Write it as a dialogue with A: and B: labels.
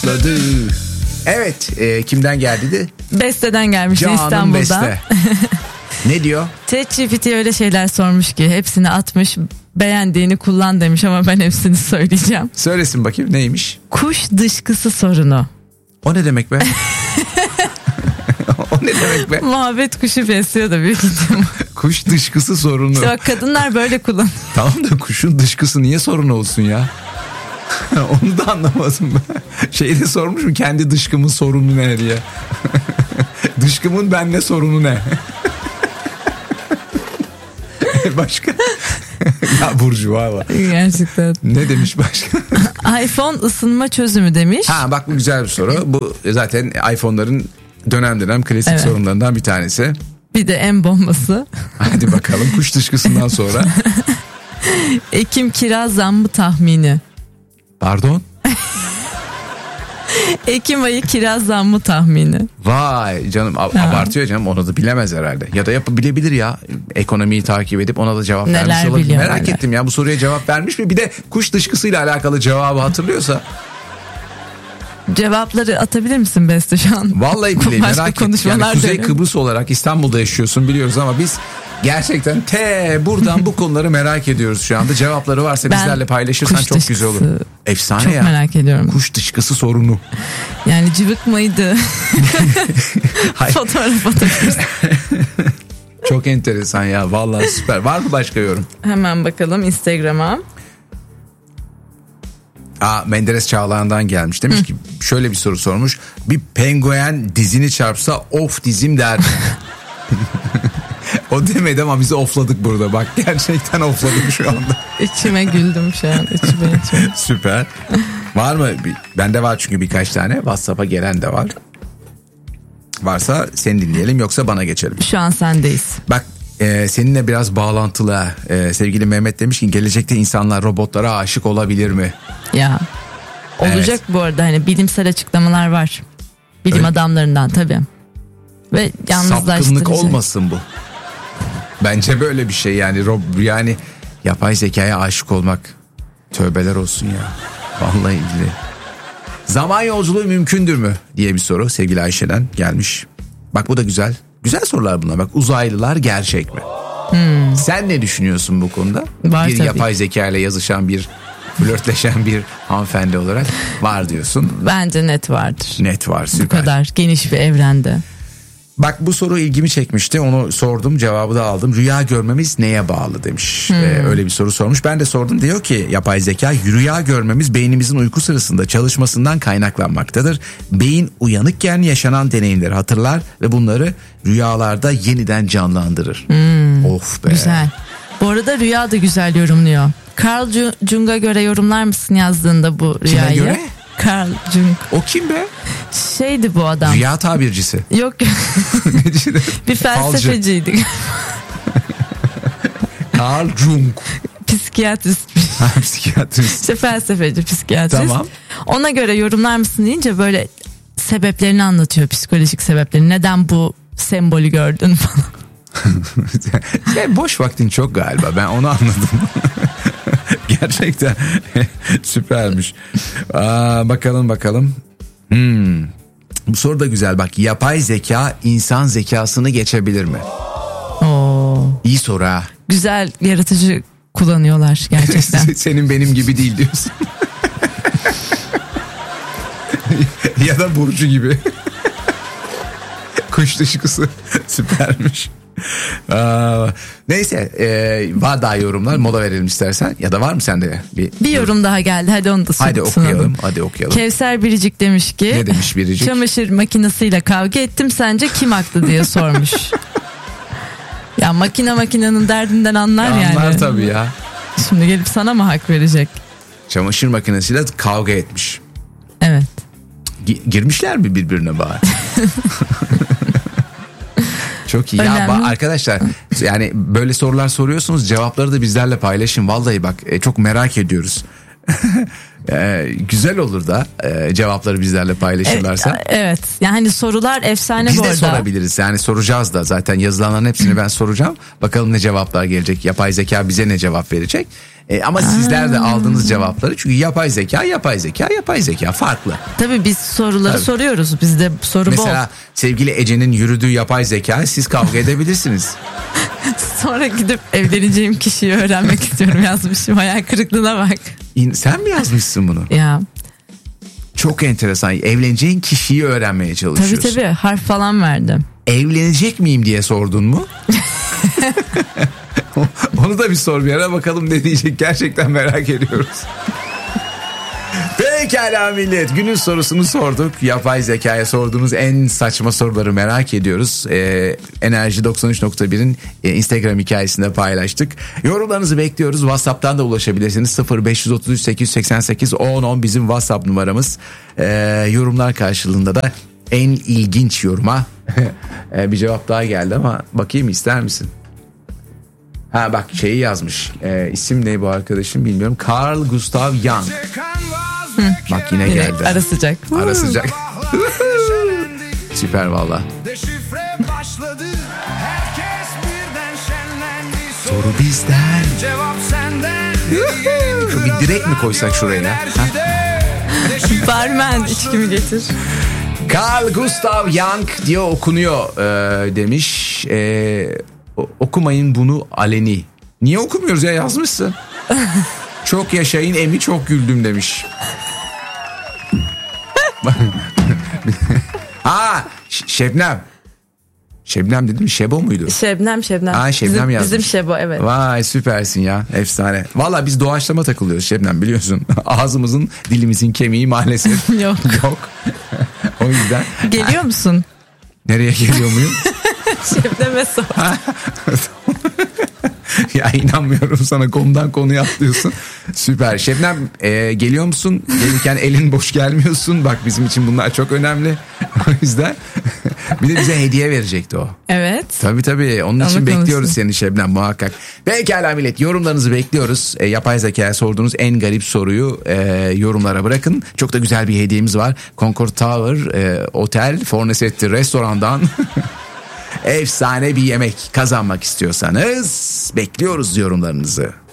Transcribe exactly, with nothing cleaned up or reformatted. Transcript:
A: Evet, e, kimden geldi de?
B: Beste'den gelmişti,
A: Canım
B: İstanbul'dan.
A: Beste. Ne diyor?
B: ChatGPT öyle şeyler sormuş ki hepsini atmış, beğendiğini kullan demiş ama ben hepsini söyleyeceğim.
A: Söylesin bakayım, neymiş?
B: Kuş dışkısı sorunu.
A: O ne demek be? O ne demek be?
B: Muhabbet kuşu besliyor da büyük ihtimal.
A: Kuş dışkısı sorunu.
B: İşte bak, kadınlar böyle kullanıyor.
A: Tamam da kuşun dışkısı niye sorun olsun ya? Onu da anlamadım ben. Şeyde sormuş mu, kendi dışkımın sorunu ne diye? Dışkımın benle sorunu ne? Başka? Ya Burcu valla.
B: Gerçekten.
A: Ne demiş başka?
B: iPhone ısınma çözümü demiş.
A: Ha bak, bu güzel bir soru. Bu zaten iPhone'ların dönem dönem klasik
B: Evet.
A: sorunlarından bir tanesi.
B: Bir de en bombası.
A: Hadi bakalım, kuş dışkısından sonra.
B: Ekim kira zammı tahmini.
A: Pardon?
B: Ekim ayı kira zammı tahmini.
A: Vay canım, ab- abartıyor canım, onu da bilemez herhalde. Ya da yapabilebilir ya, ekonomiyi takip edip ona da cevap
B: Neler
A: vermiş olabilir.
B: biliyor,
A: Merak
B: neler.
A: ettim ya, bu soruya cevap vermiş mi? Bir de kuş dışkısıyla alakalı cevabı hatırlıyorsa.
B: Cevapları atabilir misin Beste şu an?
A: Vallahi billahi
B: Başka
A: merak ettim.
B: konuşmalar
A: Yani Kuzey
B: dönüyor.
A: Kıbrıs olarak İstanbul'da yaşıyorsun biliyoruz ama biz gerçekten te buradan bu konuları merak ediyoruz şu anda. Cevapları varsa
B: Ben
A: bizlerle paylaşırsan
B: kuş
A: çok güzel olur.
B: dışkısı
A: Efsane
B: çok
A: ya.
B: merak ediyorum.
A: Kuş dışkısı sorunu.
B: Yani cıvık mıydı?
A: Hayır.
B: Fotoğraf atabiliriz.
A: Çok enteresan ya, vallahi süper. Var mı başka yorum?
B: Hemen bakalım Instagram'a.
A: Aa, Menderes Çağlayan'dan gelmiş. Demiş ki şöyle bir soru sormuş. Bir penguen dizini çarpsa of dizim derdi. O demedi ama bizi ofladık burada. Bak gerçekten ofladık şu anda.
B: İçime güldüm şu an. İçime içime.
A: Süper. Var mı? Bir- Bende var çünkü birkaç tane. WhatsApp'a gelen de var. Varsa seni dinleyelim, yoksa bana geçelim.
B: Şu an sendeyiz.
A: Bak e, seninle biraz bağlantılı. E, sevgili Mehmet demiş ki gelecekte insanlar robotlara aşık olabilir mi?
B: Ya. Olacak
A: Evet.
B: bu arada, hani bilimsel açıklamalar var. Bilim
A: Öyle.
B: adamlarından tabii. Ve yalnızlaştırıcı.
A: Sapkınlık olmasın bu. Bence böyle bir şey yani. Rob, yani yapay zekaya aşık olmak, tövbeler olsun ya. Vallahi billahi. Zaman yolculuğu mümkündür mü diye bir soru sevgili Ayşe'den gelmiş. Bak bu da güzel. Güzel sorular bunlar. Bak, uzaylılar gerçek mi? Hmm. Sen ne düşünüyorsun bu konuda?
B: Var
A: bir
B: tabii.
A: yapay zeka ile yazışan bir, flörtleşen bir hanımefendi olarak var diyorsun.
B: Bence net vardır.
A: Net var, süper.
B: Bu kadar geniş bir evrende.
A: Bak bu soru ilgimi çekmişti, onu sordum, cevabı da aldım. Rüya görmemiz neye bağlı demiş.
B: Hmm.
A: Ee, öyle bir soru sormuş. Ben de sordum, diyor ki yapay zeka, rüya görmemiz beynimizin uyku sırasında çalışmasından kaynaklanmaktadır. Beyin uyanıkken yaşanan deneyimleri hatırlar ve bunları rüyalarda yeniden canlandırır.
B: Hmm.
A: Of be.
B: Güzel. Bu arada rüya da güzel yorumluyor. Carl Ju- Jung'a göre yorumlar mısın yazdığında bu rüyayı?
A: göre?
B: Carl Jung.
A: O kim be?
B: Şeydi bu adam.
A: Rüya tabircisi.
B: Yok. Bir felsefeciydi.
A: Carl Jung.
B: Psikiyatrist.
A: Psikiyatrist.
B: İşte felsefeci, psikiyatrist.
A: Tamam.
B: Ona göre yorumlar mısın deyince böyle sebeplerini anlatıyor, psikolojik sebeplerini. Neden bu sembolü gördün falan.
A: Sen boş vaktin çok galiba, ben onu anladım. Gerçekten süpermiş. Aa, bakalım bakalım. Hmm. Bu soru da güzel, bak, yapay zeka insan zekasını geçebilir mi?
B: Oo.
A: İyi soru ha.
B: Güzel, yaratıcı kullanıyorlar gerçekten.
A: Senin benim gibi değil diyorsun. Ya da Burcu gibi. Kuş dışkısı süpermiş. Aa, neyse e, var daha yorumlar, mola verelim istersen, ya da var mı sende bir,
B: Bir yorum daha geldi, hadi onu da sun-
A: hadi
B: sunalım.
A: okuyalım hadi okuyalım.
B: Kevser Biricik demiş ki,
A: Ne demiş Biricik?
B: çamaşır makinesiyle kavga ettim, sence kim haklı diye sormuş. Ya makine makinenin derdinden anlar,
A: Anlar
B: yani.
A: Anlar tabii ya.
B: Şimdi gelip sana mı hak verecek?
A: Çamaşır makinesiyle kavga etmiş.
B: Evet.
A: Gi- girmişler mi birbirine bari? Çok iyi.
B: Önemli.
A: Ya ba- arkadaşlar, yani böyle sorular soruyorsunuz, cevapları da bizlerle paylaşın. Vallahi bak, e, çok merak ediyoruz. Ee, güzel olur da e, cevapları bizlerle paylaşırlarsa.
B: Evet, evet. Yani sorular efsane
A: Biz
B: bu
A: de
B: arada.
A: sorabiliriz. Yani soracağız da zaten yazılanların hepsini ben soracağım. Bakalım ne cevaplar gelecek. Yapay zeka bize ne cevap verecek. E, ama sizler de aldığınız cevapları, çünkü yapay zeka yapay zeka yapay zeka farklı.
B: Tabii biz soruları
A: Tabii.
B: soruyoruz. Bizde soru
A: Mesela sevgili Ece'nin yürüdüğü yapay zeka, siz kavga edebilirsiniz.
B: bol. Sonra gidip evleneceğim kişiyi öğrenmek istiyorum yazmışım. Hayal kırıklığına bak.
A: İn- Sen mi yazmışsın bunu?
B: Ya
A: Çok enteresan. Evleneceğin kişiyi öğrenmeye
B: tabii
A: çalışıyorsun.
B: tabii harf falan verdim.
A: Evlenecek miyim diye sordun mu? Onu da bir sor bir ara, bakalım ne diyecek, gerçekten merak ediyoruz. Pekala millet, günün sorusunu sorduk. Yapay zekaya sorduğunuz en saçma soruları merak ediyoruz. Ee, Enerji doksan üç nokta bir'in e, Instagram hikayesinde paylaştık. Yorumlarınızı bekliyoruz. WhatsApp'tan da ulaşabilirsiniz. sıfır beş otuz üç sekiz yüz seksen sekiz on on bizim WhatsApp numaramız. Ee, yorumlar karşılığında da en ilginç yoruma bir cevap daha geldi ama bakayım, ister misin? Ha bak, şeyi yazmış. Ee, isim ne bu arkadaşım bilmiyorum. Carl Gustav Jung.
B: Hı.
A: Bak yine
B: Yine
A: geldi.
B: ara sıcak.
A: Ara sıcak. Süper valla. Soru bizden.
C: Cevap senden.
A: Bir direkt mi koysak şuraya? Ha?
B: Barmen içkimi getir.
A: Carl Gustav Jung diye okunuyor e, demiş. E, okumayın bunu aleni. Niye okumuyoruz ya, yazmışsın. Çok yaşayın emi, çok güldüm demiş. Ha Şebnem. Şebnem dedim, Şebo muydu?
B: Şebnem Şebnem.
A: Aa, Şebnem
B: bizim,
A: yazmış.
B: bizim Şebo, evet.
A: Vay süpersin ya, efsane. Valla biz doğaçlama takılıyoruz Şebnem, biliyorsun. Ağzımızın dilimizin kemiği maalesef
B: Yok.
A: yok. O yüzden.
B: Geliyor musun?
A: Nereye geliyor muyum?
B: Şebnem'e sor.
A: Ya inanmıyorum sana, konudan konuya atlıyorsun. Süper. Şebnem e, geliyor musun? Gelirken elin boş gelmiyorsun. Bak bizim için bunlar çok önemli. O yüzden bir de bize hediye verecekti o.
B: Evet.
A: Tabii tabii. Onun
B: Ama
A: için
B: konuşsun.
A: bekliyoruz seni Şebnem, muhakkak. Pekala millet, yorumlarınızı bekliyoruz. E, yapay zekaya sorduğunuz en garip soruyu e, yorumlara bırakın. Çok da güzel bir hediyemiz var. Concord Tower e, Otel Fornesetti Restoran'dan efsane bir yemek kazanmak istiyorsanız bekliyoruz yorumlarınızı.